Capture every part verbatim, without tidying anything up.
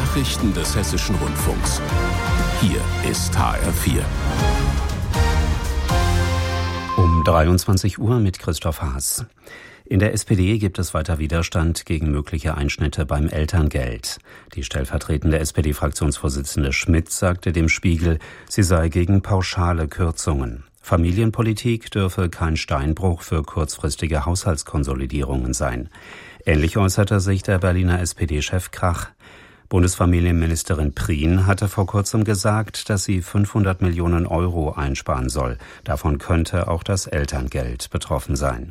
Nachrichten des Hessischen Rundfunks. Hier ist H R vier. Um dreiundzwanzig Uhr mit Christoph Haas. In der S P D gibt es weiter Widerstand gegen mögliche Einschnitte beim Elterngeld. Die stellvertretende S P D-Fraktionsvorsitzende Schmidt sagte dem Spiegel, sie sei gegen pauschale Kürzungen. Familienpolitik dürfe kein Steinbruch für kurzfristige Haushaltskonsolidierungen sein. Ähnlich äußerte sich der Berliner S P D-Chef Krach. Bundesfamilienministerin Prien hatte vor kurzem gesagt, dass sie fünfhundert Millionen Euro einsparen soll. Davon könnte auch das Elterngeld betroffen sein.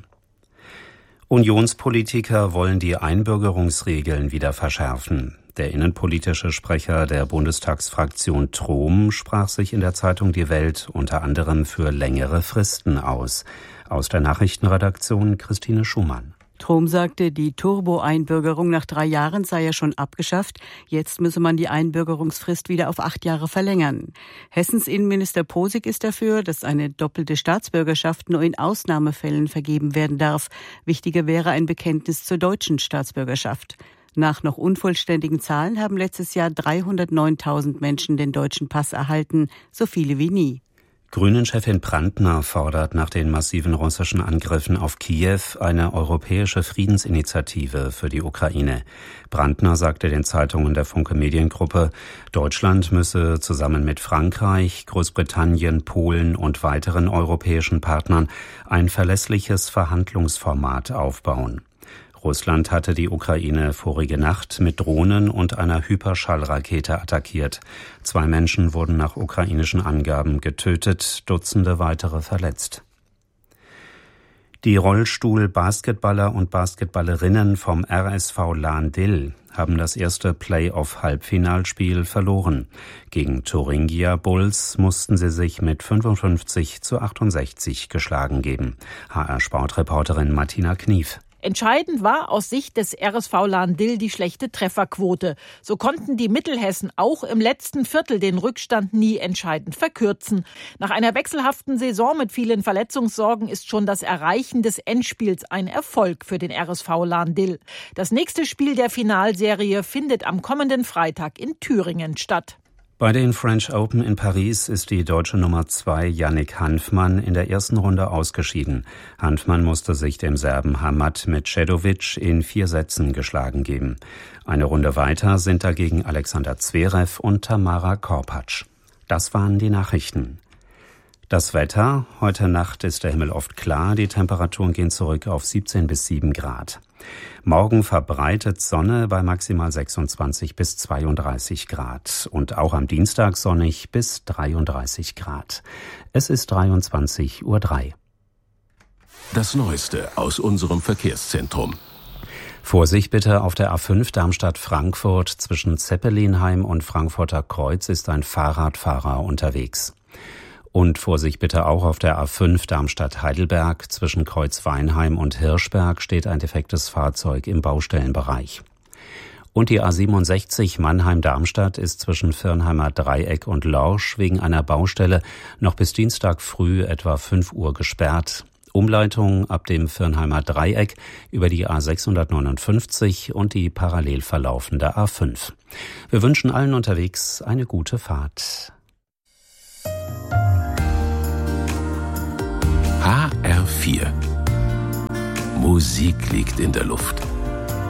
Unionspolitiker wollen die Einbürgerungsregeln wieder verschärfen. Der innenpolitische Sprecher der Bundestagsfraktion Trom sprach sich in der Zeitung Die Welt unter anderem für längere Fristen aus. Aus der Nachrichtenredaktion Christine Schumann. Trom sagte, die Turbo-Einbürgerung nach drei Jahren sei ja schon abgeschafft. Jetzt müsse man die Einbürgerungsfrist wieder auf acht Jahre verlängern. Hessens Innenminister Posig ist dafür, dass eine doppelte Staatsbürgerschaft nur in Ausnahmefällen vergeben werden darf. Wichtiger wäre ein Bekenntnis zur deutschen Staatsbürgerschaft. Nach noch unvollständigen Zahlen haben letztes Jahr dreihundertneuntausend Menschen den deutschen Pass erhalten, so viele wie nie. Grünen-Chefin Brandner fordert nach den massiven russischen Angriffen auf Kiew eine europäische Friedensinitiative für die Ukraine. Brandner sagte den Zeitungen der Funke Mediengruppe, Deutschland müsse zusammen mit Frankreich, Großbritannien, Polen und weiteren europäischen Partnern ein verlässliches Verhandlungsformat aufbauen. Russland hatte die Ukraine vorige Nacht mit Drohnen und einer Hyperschallrakete attackiert. Zwei Menschen wurden nach ukrainischen Angaben getötet, Dutzende weitere verletzt. Die Rollstuhl-Basketballer und Basketballerinnen vom R S V Lahn-Dill haben das erste Play-off-Halbfinalspiel verloren. Gegen Thuringia Bulls mussten sie sich mit fünfundfünfzig zu achtundsechzig geschlagen geben. H R-Sportreporterin Martina Knief. Entscheidend war aus Sicht des R S V Lahn-Dill die schlechte Trefferquote. So konnten die Mittelhessen auch im letzten Viertel den Rückstand nie entscheidend verkürzen. Nach einer wechselhaften Saison mit vielen Verletzungssorgen ist schon das Erreichen des Endspiels ein Erfolg für den R S V Lahn-Dill. Das nächste Spiel der Finalserie findet am kommenden Freitag in Thüringen statt. Bei den French Open in Paris ist die deutsche Nummer zwei Yannick Hanfmann in der ersten Runde ausgeschieden. Hanfmann musste sich dem Serben Hamad Medjedovic in vier Sätzen geschlagen geben. Eine Runde weiter sind dagegen Alexander Zverev und Tamara Korpatsch. Das waren die Nachrichten. Das Wetter: Heute Nacht ist der Himmel oft klar, die Temperaturen gehen zurück auf siebzehn bis sieben Grad. Morgen verbreitet Sonne bei maximal sechsundzwanzig bis zweiunddreißig Grad und auch am Dienstag sonnig bis dreiunddreißig Grad. Es ist dreiundzwanzig Uhr drei. Das Neueste aus unserem Verkehrszentrum. Vorsicht bitte auf der A fünf Darmstadt-Frankfurt. Zwischen Zeppelinheim und Frankfurter Kreuz ist ein Fahrradfahrer unterwegs. Und Vorsicht bitte auch auf der A fünf Darmstadt-Heidelberg. Zwischen Kreuzweinheim und Hirschberg steht ein defektes Fahrzeug im Baustellenbereich. Und die A siebenundsechzig Mannheim-Darmstadt ist zwischen Firnheimer Dreieck und Lorsch wegen einer Baustelle noch bis Dienstag früh etwa fünf Uhr gesperrt. Umleitung ab dem Firnheimer Dreieck über die A sechshundertneunundfünfzig und die parallel verlaufende A fünf. Wir wünschen allen unterwegs eine gute Fahrt. H R vier. Musik liegt in der Luft.